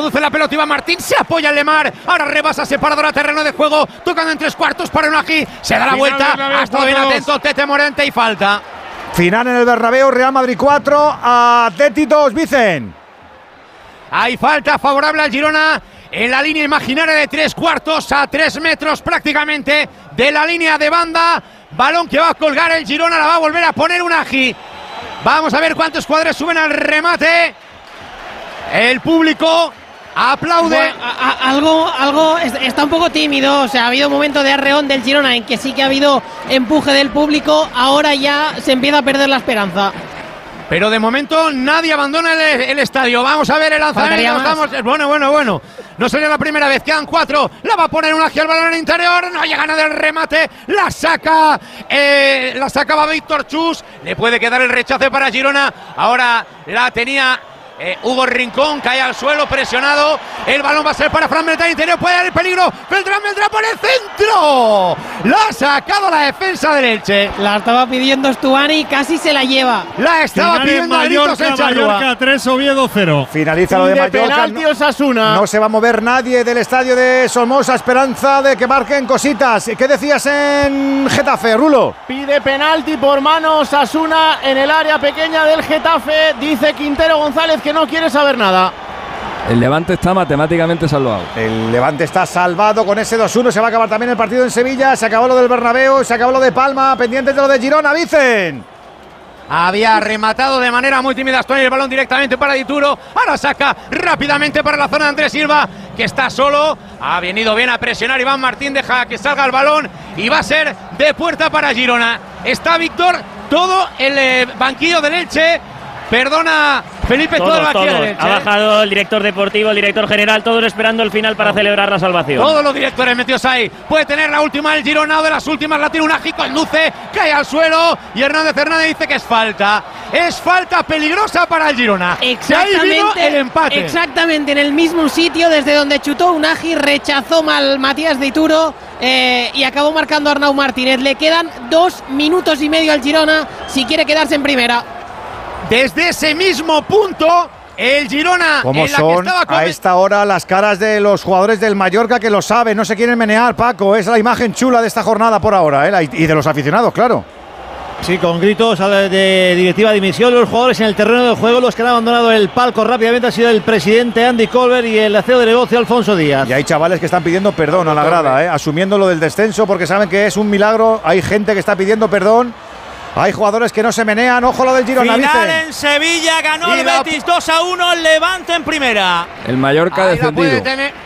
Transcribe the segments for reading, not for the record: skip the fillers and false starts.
introduce la pelota Iván Martín, se apoya en Lemar, ahora rebasa separadora terreno de juego, tocando en 3/4 para Unagi, se da la vuelta, ha estado bien atento Tete Morente y falta. Final en el Bernabéu, Real Madrid 4, Atleti 2, Vicen. Hay falta favorable al Girona en la línea imaginaria de 3/4, a 3 metros prácticamente de la línea de banda. Balón que va a colgar el Girona, la va a volver a poner Unagi. Vamos a ver cuántos jugadores suben al remate. El público aplaude. Bueno, algo está un poco tímido. O sea, ha habido un momento de arreón del Girona en que sí que ha habido empuje del público. Ahora ya se empieza a perder la esperanza. Pero de momento nadie abandona el estadio. Vamos a ver el lanzamiento. Bueno. No sería la primera vez. Quedan 4. La va a poner Unagi al balón en el interior. No llega nada del remate. La saca va Víctor Chus. Le puede quedar el rechace para Girona. Ahora la tenía Hugo Rincón, cae al suelo presionado. El balón va a ser para Fran Beltrán, interior, puede haber peligro. Beltrán por el centro. La ha sacado la defensa del Elche. La estaba pidiendo Stuani y casi se la lleva. La estaba pidiendo Mallorca 3, Oviedo 0. Finaliza lo de Mallorca. No se va a mover nadie del estadio de Somoza, esperanza de que marquen cositas. ¿Qué decías en Getafe, Rulo? Pide penalti por mano Osasuna en el área pequeña del Getafe. Dice Quintero González que no quiere saber nada. El Levante está matemáticamente salvado. El Levante está salvado con ese 2-1. Se va a acabar también el partido en Sevilla. Se acabó lo del Bernabéu, se acabó lo de Palma. Pendientes de lo de Girona, Vicen. Había rematado de manera muy tímida Stuani, el balón directamente para Dituro. Ahora saca rápidamente para la zona de Andrés Silva, que está solo. Ha venido bien a presionar Iván Martín, deja que salga el balón y va a ser de puerta para Girona. Está Víctor, todo el banquillo del Elche. Perdona, Felipe, todo el banquillo del Elche. Ha bajado el director deportivo, el director general, todos esperando el final para celebrar la salvación. Todos los directores metidos ahí. Puede tener la última el Girona, o de las últimas la tiene Unagi, conduce, cae al suelo y Hernández dice que es falta. Es falta peligrosa para el Girona. Exactamente, ahí vino el empate. Exactamente, en el mismo sitio desde donde chutó Unagi, rechazó mal Matías Dituro y acabó marcando Arnau Martínez. Le quedan 2 minutos y medio al Girona si quiere quedarse en primera. Desde ese mismo punto, el Girona. ¿Cómo son a esta hora las caras de los jugadores del Mallorca que lo saben? No se quieren menear, Paco. Es la imagen chula de esta jornada por ahora, y de los aficionados, claro. Sí, con gritos de directiva de dimisión. Los jugadores en el terreno de juego, los que han abandonado el palco rápidamente, ha sido el presidente Andy Colbert y el CEO de negocio Alfonso Díaz. Y hay chavales que están pidiendo perdón a la grada, asumiendo lo del descenso porque saben que es un milagro. Hay gente que está pidiendo perdón. Hay jugadores que no se menean. Ojo lo del Girona. Final en Sevilla, ganó el Betis 2-1, el Levante en primera. El Mallorca ha descendido.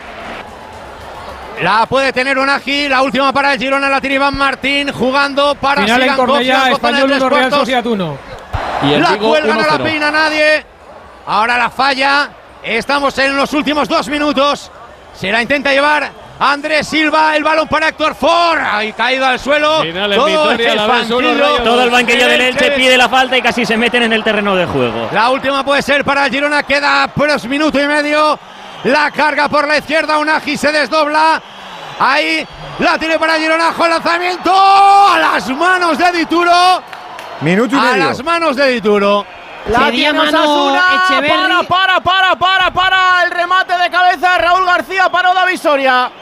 La puede tener Unagi, la última para el Girona la tiene Iván Martín, jugando para final en Cornellá, Español 1, Real Sociedad 1. Y la cuelga, no la peina nadie. Ahora la falla. Estamos en los últimos 2 minutos. Se la intenta llevar Andrés Silva, el balón para Héctor Ford. Ahí caído al suelo. Todo el banquillo del Elche pide la falta y casi se meten en el terreno de juego. La última puede ser para el Girona. Queda pues minuto y medio. La carga por la izquierda. Unagi se desdobla. Ahí la tiene para Girona. El lanzamiento a las manos de Dituro. Minuto y medio. A las manos de Dituro. La tiene Osasuna. Para el remate de cabeza. Raúl García para David Soria.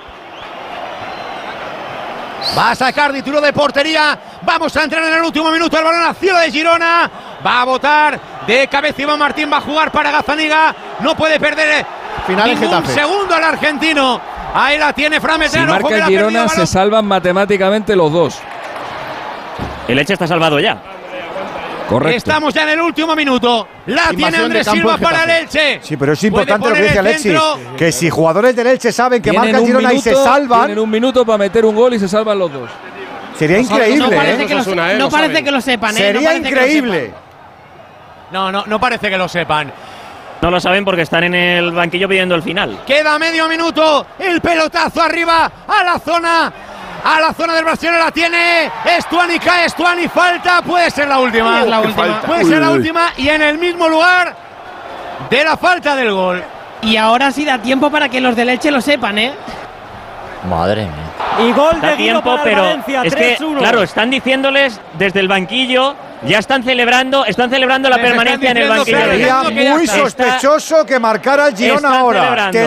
Va a sacar Dituro de portería. Vamos a entrar en el último minuto. El balón al cielo de Girona. Va a botar de cabeza Iván Martín. Va a jugar para Gazzaniga. No puede perder ningún segundo al argentino. Ahí la tiene Fran Beltrán. Si marca el Girona, se salvan matemáticamente los dos. El Elche está salvado ya. Correcto. Estamos ya en el último minuto. La tiene Andrés Silva para el Elche. Sí, pero es importante lo que dice Alexis, que si jugadores del Elche saben que marca el Girona y se salvan, tienen un minuto para meter un gol y se salvan los dos. Sería increíble. No parece que lo sepan. Sería increíble. No parece que lo sepan. No lo saben porque están en el banquillo pidiendo el final. Queda medio minuto. El pelotazo arriba a la zona del brasileño. La tiene Stuani, cae Stuani, falta. Puede ser la última. Puede ser la última y en el mismo lugar de la falta del gol. Y ahora sí da tiempo para que los del Elche lo sepan, Madre mía. Y gol da de Guido tiempo, para pero Valencia, es que, 3-1. claro, están diciéndoles desde el banquillo, ya están celebrando la permanencia en el banquillo. Sería muy sospechoso que marcara el Girona ahora.